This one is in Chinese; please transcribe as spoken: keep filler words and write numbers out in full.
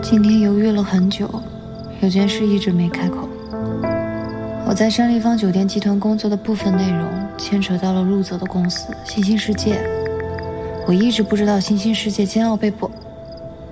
今天犹豫了很久，有件事一直没开口。我在山立方酒店集团工作的部分内容牵扯到了陆泽的公司新兴世界，我一直不知道新兴世界将要被剥